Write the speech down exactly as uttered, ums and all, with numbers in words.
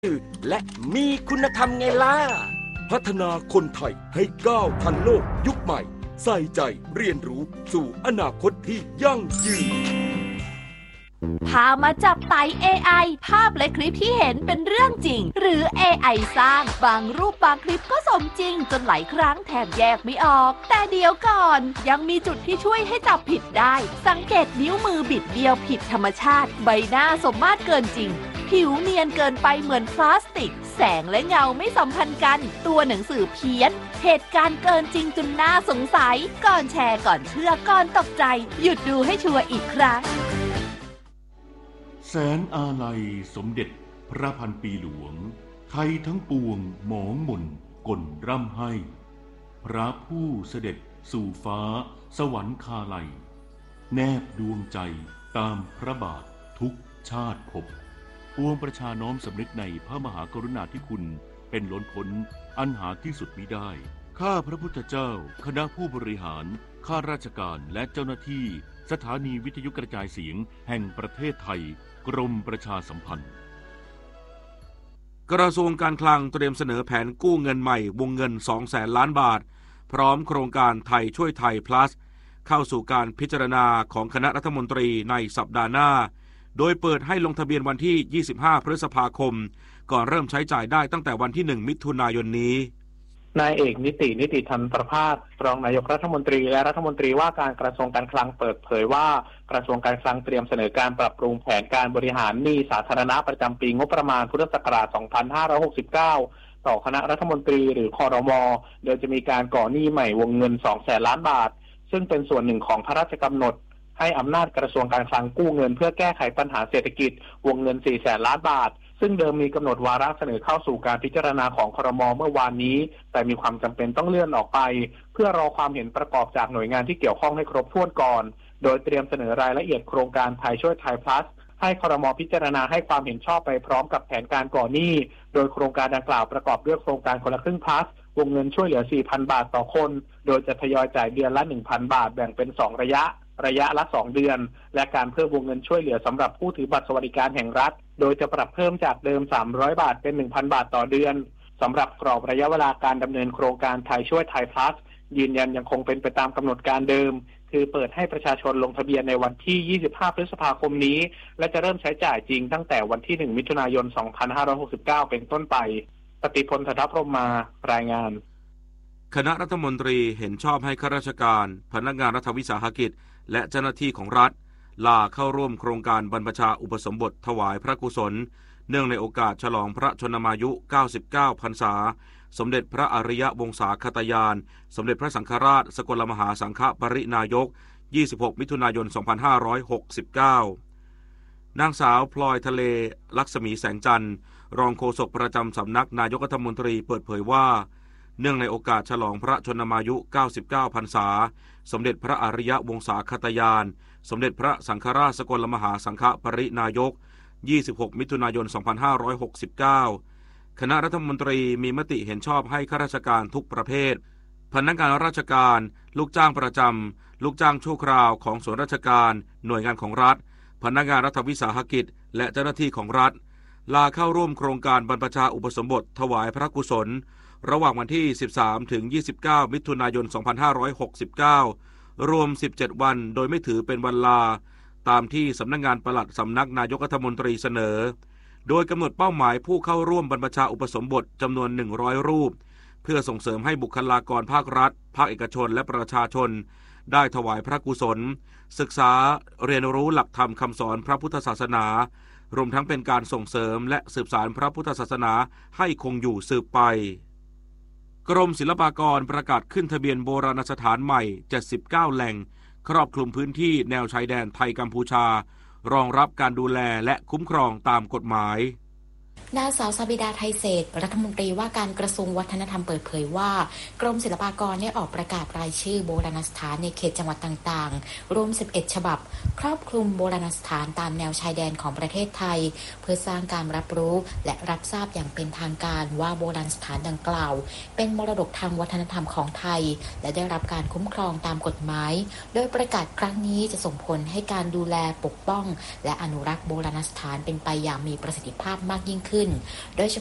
และมีคุณธรรมไงล่ะพัฒนาคนไทยให้ก้าวทันโลกยุคใหม่ใส่ใจเรียนรู้สู่อนาคตที่ยั่งยืนพามาจับไต่ เอ ไอ ภาพและคลิปที่เห็นเป็นเรื่องจริงหรือ เอ ไอ สร้างบางรูปบางคลิปก็สมจริงจนหลายครั้งแทบแยกไม่ออกแต่เดี๋ยวก่อนยังมีจุดที่ช่วยให้จับผิดได้สังเกตนิ้วมือบิดเบี้ยวผิดธรรมชาติใบหน้าสมมาตรเกินจริงผิวเนียนเกินไปเหมือนพลาสติกแสงและเงาไม่สัมพันธ์กันตัวหนังสือเพี้ยนเหตุการณ์เกินจริงจนน่าสงสัยก่อนแชร์ก่อนเชื่อก่อนตกใจหยุดดูให้ชัวร์อีกครั้งแสนอาลัยสมเด็จพระพันปีหลวงไทยทั้งปวงหมองหม่นก่นร่ำให้พระผู้เสด็จสู่ฟ้าสวรรคาลัยแนบดวงใจตามพระบาททุกชาติภพปวงประชาน้อมสำนึกในพระมหากรุณาธิคุณเป็นล้นพ้นอันหาที่สุดมิได้ข้าพระพุทธเจ้าคณะผู้บริหารข้าราชการและเจ้าหน้าที่สถานีวิทยุกระจายเสียงแห่งประเทศไทยกรมประชาสัมพันธ์กระทรวงการคลังเตรียมเสนอแผนกู้เงินใหม่วงเงิน สองแสน ล้านบาทพร้อมโครงการไทยช่วยไทย plus เข้าสู่การพิจารณาของคณะรัฐมนตรีในสัปดาห์หน้าโดยเปิดให้ลงทะเบียนวันที่ ยี่สิบห้า พฤษภาคมก่อนเริ่มใช้จ่ายได้ตั้งแต่วันที่ หนึ่ง มิถุนายนนี้นายเอกนิตินิติธรรมประภาสรองนายกรัฐมนตรีและรัฐมนตรีว่าการกระทรวงการคลังเปิดเผยว่ากระทรวงการคลังเตรียมเสนอการปรับปรุงแผนการบริหารหนี้สาธารณะประจำปีงบประมาณพุทธศักราช สองพันห้าร้อยหกสิบเก้า ต่อคณะรัฐมนตรีหรือครม.โดยจะมีการก่อหนี้ใหม่วงเงิน สองแสน ล้านบาทซึ่งเป็นส่วนหนึ่งของพระราชกำหนดให้อำนาจกระทรวงการคลังกู้เงินเพื่อแก้ไขปัญหาเศรษฐกิจวงเงิน สี่แสน ล้านบาทซึ่งเดิมมีกำหนดวาระเสนอเข้าสู่การพิจารณาของครม.เมื่อวานนี้แต่มีความจำเป็นต้องเลื่อนออกไปเพื่อรอความเห็นประกอบจากหน่วยงานที่เกี่ยวข้องให้ครบถ้วนก่อนโดยเตรียมเสนอรายละเอียดโครงการไทยช่วยไทย plus ให้ครม.พิจารณาให้ความเห็นชอบไปพร้อมกับแผนการก่อหนี้โดยโครงการดังกล่าวประกอบด้วยโครงการคนละครึ่ง plus วงเงินช่วยเหลือ สี่พัน บาทต่อคนโดยจะทยอยจ่ายเดือนละ หนึ่งพัน บาทแบ่งเป็นสองระยะระยะละสองเดือนและการเพิ่มวงเงินช่วยเหลือสำหรับผู้ถือบัตรสวัสดิการแห่งรัฐโดยจะปรับเพิ่มจากเดิมสามร้อยบาทเป็น หนึ่งพัน บาทต่อเดือนสำหรับกรอบระยะเวลาการดำเนินโครงการไทยช่วยไทย plus ยืนยันยังคงเป็นไปตามกำหนดการเดิมคือเปิดให้ประชาชนลงทะเบียนในวันที่ ยี่สิบห้า พฤษภาคมนี้และจะเริ่มใช้จ่ายจริงตั้งแต่วันที่ หนึ่ง มิถุนายน สองพันห้าร้อยหกสิบเก้า เป็นต้นไปปฏิพล สัทธพรหมมารายงานคณะรัฐมนตรีเห็นชอบให้ข้าราชการพนักงานรัฐวิสาหกิจและเจ้าหน้าที่ของรัฐลาเข้าร่วมโครงการบรรพชาอุปสมบทถวายพระกุศลเนื่องในโอกาสฉลองพระชนมายุเก้าสิบเก้าพรรษาสมเด็จพระอริยวงศาคตยานสมเด็จพระสังฆราชสกลมหาสังฆปรินายกยี่สิบหกมิถุนายนสองพันห้าร้อยหกสิบเก้านางสาวพลอยทะเลลักษมีแสงจันทร์รองโฆษกประจำสำนักนายกรัฐมนตรีเปิดเผยว่าเนื่องในโอกาสฉลองพระชนมายุเก้าสิบเก้าพรรษาสมเด็จพระอริยวงศาคตยานสมเด็จพระสังฆราชสกลมหาสังฆปรินายกยี่สิบหกมิถุนายนสองพันห้าร้อยหกสิบเก้าคณะรัฐมนตรีมีมติเห็นชอบให้ข้าราชการทุกประเภทพนักงานราชการลูกจ้างประจำลูกจ้างชั่วคราวของส่วนราชการหน่วยงานของรัฐพนักงานรัฐวิสาหกิจและเจ้าหน้าที่ของรัฐลาเข้าร่วมโครงการบรรพชาอุปสมบทถวายพระกุศลระหว่างวันที่ สิบสามถึงยี่สิบเก้า มิถุนายน สองพันห้าร้อยหกสิบเก้ารวมสิบเจ็ดวันโดยไม่ถือเป็นวันลาตามที่สำนักงานปลัดสำนักนายกรัฐมนตรีเสนอโดยกำหนดเป้าหมายผู้เข้าร่วมบรรพชาอุปสมบทจำนวนหนึ่งร้อยรูปเพื่อส่งเสริมให้บุคลากรภาครัฐภาคเอกชนและประชาชนได้ถวายพระกุศลศึกษาเรียนรู้หลักธรรมคำสอนพระพุทธศาสนารวมทั้งเป็นการส่งเสริมและสืบสานพระพุทธศาสนาให้คงอยู่สืบไปกรมศิลปากรประกาศขึ้นทะเบียนโบราณสถานใหม่เจ็ดสิบเก้าแหล่งครอบคลุมพื้นที่แนวชายแดนไทยกัมพูชารองรับการดูแลและคุ้มครองตามกฎหมายนางสาวซาบิดาไทยเศรษฐ์รัฐมนตรีว่าการกระทรวงวัฒนธรรมเปิดเผยว่ากรมศิลปากรได้ออกประกาศรายชื่อโบราณสถานในเขตจังหวัดต่างๆรวมสิบเอ็ดฉบับครอบคลุมโบราณสถานตามแนวชายแดนของประเทศไทยเพื่อสร้างการรับรู้และรับทราบอย่างเป็นทางการว่าโบราณสถานดังกล่าวเป็นมรดกทางวัฒนธรรมของไทยและได้รับการคุ้มครองตามกฎหมายโดยประกาศครั้งนี้จะส่งผลให้การดูแลปกป้องและอนุรักษ์โบราณสถานเป็นไปอย่างมีประสิทธิภาพมากยิ่งขึ้นขึ้นโดยเฉ